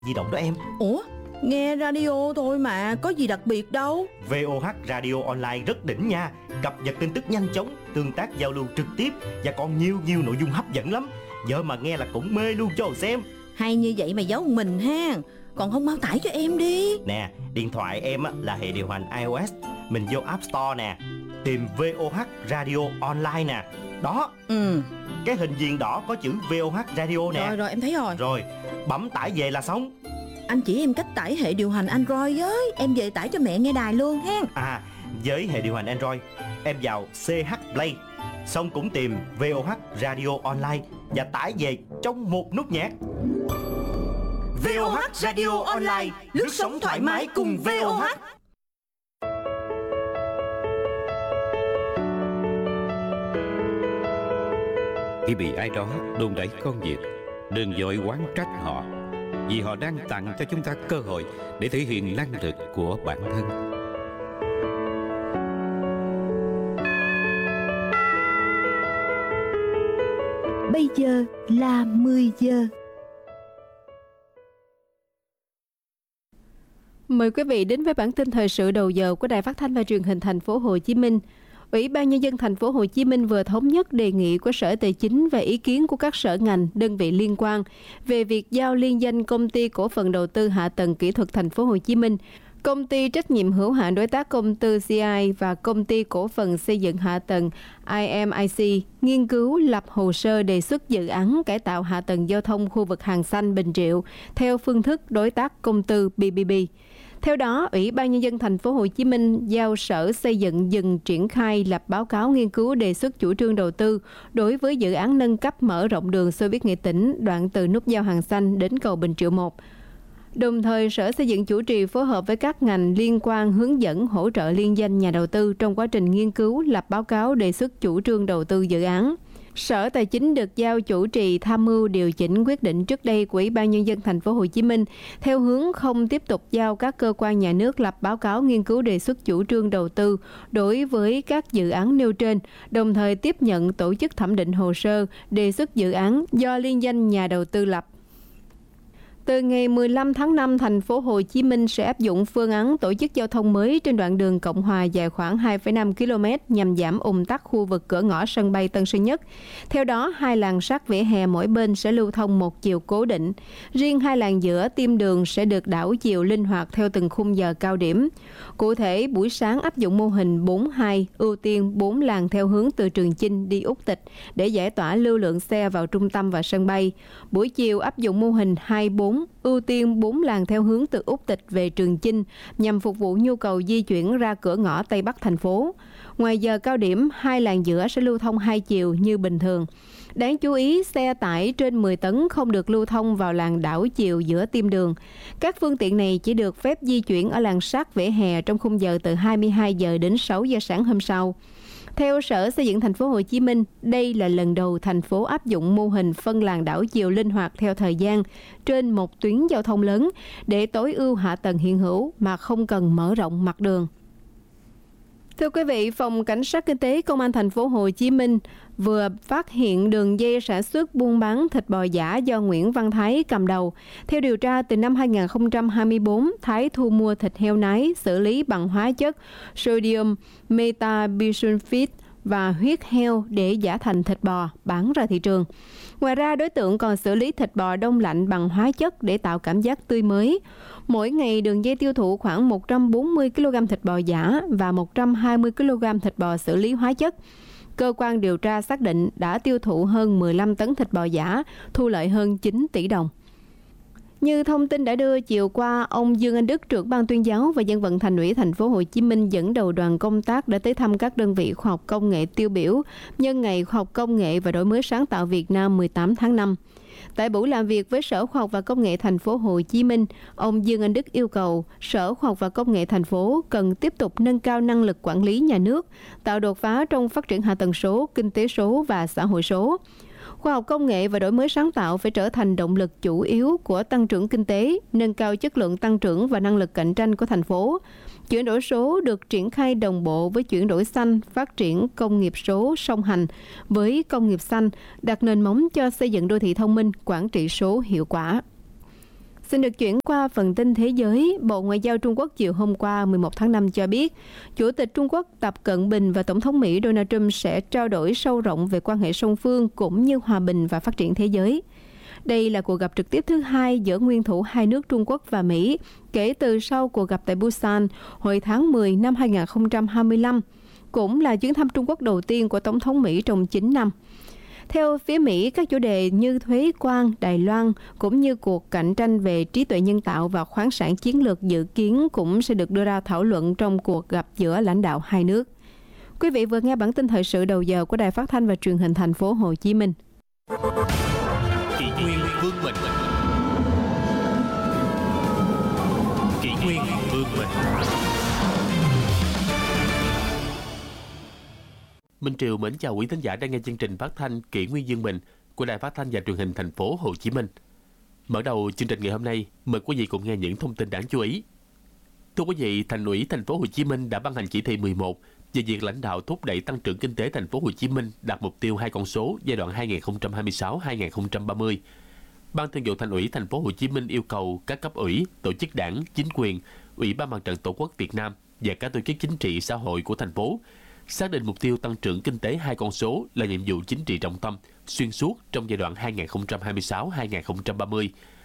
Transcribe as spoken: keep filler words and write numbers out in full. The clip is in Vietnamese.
di động đó em. Ủa, nghe radio thôi mà, có gì đặc biệt đâu. vê o hát Radio Online rất đỉnh nha. Cập nhật tin tức nhanh chóng, tương tác giao lưu trực tiếp và còn nhiều nhiều nội dung hấp dẫn lắm. Giờ mà nghe là cũng mê luôn cho xem. Hay như vậy mà giấu mình ha. Còn không mau tải cho em đi. Nè, điện thoại em á, là hệ điều hành iOS. Mình vô App Store nè, tìm vê o hát Radio Online nè. Đó. Ừ. Cái hình viền đỏ có chữ vê o hát Radio nè. Rồi rồi em thấy rồi. Rồi, bấm tải về là xong. Anh chỉ em cách tải hệ điều hành Android với. Em về tải cho mẹ nghe đài luôn ha. À, với hệ điều hành Android, em vào xê hát Play, xong cũng tìm vê o hát Radio Online và tải về trong một nút nhạc. vê o hát Radio Online, lướt sóng thoải mái cùng vê o hát. Khi bị ai đó đùn đẩy công việc, đừng vội oán trách họ, vì họ đang tặng cho chúng ta cơ hội để thể hiện năng lực của bản thân. Bây giờ là mười giờ. Mời quý vị đến với bản tin thời sự đầu giờ của Đài Phát thanh và Truyền hình Thành phố Hồ Chí Minh. Ủy ban Nhân dân Thành phố Hồ Chí Minh vừa thống nhất đề nghị của Sở Tài chính và ý kiến của các sở ngành, đơn vị liên quan về việc giao liên danh Công ty Cổ phần Đầu tư Hạ tầng Kỹ thuật Thành phố Hồ Chí Minh, Công ty Trách nhiệm hữu hạn Đối tác Công tư xê i và Công ty Cổ phần Xây dựng Hạ tầng i em i xê nghiên cứu lập hồ sơ đề xuất dự án cải tạo hạ tầng giao thông khu vực Hàng Xanh Bình Triệu theo phương thức đối tác công tư pê pê pê. Theo đó, Ủy ban Nhân dân Thành phố Hồ Chí Minh giao Sở Xây dựng dừng triển khai lập báo cáo nghiên cứu đề xuất chủ trương đầu tư đối với dự án nâng cấp mở rộng đường xô buýt Nghệ Tĩnh đoạn từ nút giao Hàng Xanh đến cầu Bình Triệu một. Đồng thời, Sở Xây dựng chủ trì phối hợp với các ngành liên quan hướng dẫn hỗ trợ liên danh nhà đầu tư trong quá trình nghiên cứu lập báo cáo đề xuất chủ trương đầu tư dự án. Sở Tài chính được giao chủ trì tham mưu điều chỉnh quyết định trước đây của Ủy ban Nhân dân Thành phố Hồ Chí Minh theo hướng không tiếp tục giao các cơ quan nhà nước lập báo cáo nghiên cứu đề xuất chủ trương đầu tư đối với các dự án nêu trên, đồng thời tiếp nhận tổ chức thẩm định hồ sơ đề xuất dự án do liên danh nhà đầu tư lập. Từ ngày mười lăm tháng năm, Thành phố Hồ Chí Minh sẽ áp dụng phương án tổ chức giao thông mới trên đoạn đường Cộng Hòa dài khoảng hai phẩy năm ki lô mét nhằm giảm ùn tắc khu vực cửa ngõ sân bay Tân Sơn Nhất. Theo đó, hai làn sát vỉa hè mỗi bên sẽ lưu thông một chiều cố định. Riêng hai làn giữa tiêm đường sẽ được đảo chiều linh hoạt theo từng khung giờ cao điểm. Cụ thể, buổi sáng áp dụng mô hình bốn hai, ưu tiên bốn làn theo hướng từ Trường Chinh đi Út Tịch để giải tỏa lưu lượng xe vào trung tâm và sân bay. Buổi chiều áp dụng mô hình hai bốn, ưu tiên bốn làn theo hướng từ Út Tịch về Trường Chinh nhằm phục vụ nhu cầu di chuyển ra cửa ngõ Tây Bắc thành phố. Ngoài giờ cao điểm, hai làn giữa sẽ lưu thông hai chiều như bình thường. Đáng chú ý, xe tải trên mười tấn không được lưu thông vào làn đảo chiều giữa tiêm đường. Các phương tiện này chỉ được phép di chuyển ở làn sát vỉa hè trong khung giờ từ hai mươi hai giờ đến sáu giờ sáng hôm sau. Theo Sở Xây dựng Thành phố Hồ Chí Minh, đây là lần đầu thành phố áp dụng mô hình phân làn đảo chiều linh hoạt theo thời gian trên một tuyến giao thông lớn để tối ưu hạ tầng hiện hữu mà không cần mở rộng mặt đường. Thưa quý vị, Phòng Cảnh sát Kinh tế Công an Thành phố Hồ Chí Minh vừa phát hiện đường dây sản xuất buôn bán thịt bò giả do Nguyễn Văn Thái cầm đầu. Theo điều tra, từ năm hai nghìn không trăm hai mươi tư, Thái thu mua thịt heo nái xử lý bằng hóa chất sodium metabisulfite và huyết heo để giả thành thịt bò bán ra thị trường. Ngoài ra, đối tượng còn xử lý thịt bò đông lạnh bằng hóa chất để tạo cảm giác tươi mới. Mỗi ngày, đường dây tiêu thụ khoảng một trăm bốn mươi ki lô gam thịt bò giả và một trăm hai mươi ki lô gam thịt bò xử lý hóa chất. Cơ quan điều tra xác định đã tiêu thụ hơn mười lăm tấn thịt bò giả, thu lợi hơn chín tỷ đồng. Như thông tin đã đưa chiều qua, ông Dương Anh Đức, trưởng ban tuyên giáo và dân vận Thành ủy Thành phố Hồ Chí Minh dẫn đầu đoàn công tác đã tới thăm các đơn vị khoa học công nghệ tiêu biểu nhân ngày khoa học công nghệ và đổi mới sáng tạo Việt Nam mười tám tháng năm. Tại buổi làm việc với Sở Khoa học và Công nghệ Thành phố Hồ Chí Minh, ông Dương Anh Đức yêu cầu Sở Khoa học và Công nghệ thành phố cần tiếp tục nâng cao năng lực quản lý nhà nước, tạo đột phá trong phát triển hạ tầng số, kinh tế số và xã hội số. Khoa học công nghệ và đổi mới sáng tạo phải trở thành động lực chủ yếu của tăng trưởng kinh tế, nâng cao chất lượng tăng trưởng và năng lực cạnh tranh của thành phố. Chuyển đổi số được triển khai đồng bộ với chuyển đổi xanh, phát triển công nghiệp số song hành với công nghiệp xanh, đặt nền móng cho xây dựng đô thị thông minh, quản trị số hiệu quả. Xin được chuyển qua phần tin thế giới. Bộ Ngoại giao Trung Quốc chiều hôm qua mười một tháng năm cho biết, Chủ tịch Trung Quốc Tập Cận Bình và Tổng thống Mỹ Donald Trump sẽ trao đổi sâu rộng về quan hệ song phương cũng như hòa bình và phát triển thế giới. Đây là cuộc gặp trực tiếp thứ hai giữa nguyên thủ hai nước Trung Quốc và Mỹ kể từ sau cuộc gặp tại Busan hồi tháng mười năm hai nghìn không trăm hai mươi lăm, cũng là chuyến thăm Trung Quốc đầu tiên của Tổng thống Mỹ trong chín năm. Theo phía Mỹ, các chủ đề như thuế quan, Đài Loan cũng như cuộc cạnh tranh về trí tuệ nhân tạo và khoáng sản chiến lược dự kiến cũng sẽ được đưa ra thảo luận trong cuộc gặp giữa lãnh đạo hai nước. Quý vị vừa nghe bản tin thời sự đầu giờ của Đài Phát thanh và Truyền hình Thành phố Hồ Chí Minh. Kỷ nguyên vương mình. Kỷ nguyên vương mình. Minh Triều mến chào quý thính giả đang nghe chương trình phát thanh Kỷ nguyên dương mình của Đài Phát thanh và Truyền hình Thành phố Hồ Chí Minh. Mở đầu chương trình ngày hôm nay, mời quý vị cùng nghe những thông tin đáng chú ý. Thưa quý vị, Thành ủy Thành phố Hồ Chí Minh đã ban hành chỉ thị mười một về việc lãnh đạo thúc đẩy tăng trưởng kinh tế Thành phố Hồ Chí Minh đạt mục tiêu hai con số giai đoạn hai nghìn không trăm hai mươi sáu đến hai nghìn không trăm ba mươi. Ban Thường vụ Thành ủy Thành phố Hồ Chí Minh yêu cầu các cấp ủy, tổ chức đảng, chính quyền, Ủy ban Mặt trận Tổ quốc Việt Nam và các tổ chức chính trị xã hội của thành phố xác định mục tiêu tăng trưởng kinh tế hai con số là nhiệm vụ chính trị trọng tâm xuyên suốt trong giai đoạn hai nghìn không trăm hai mươi sáu đến hai nghìn không trăm ba mươi,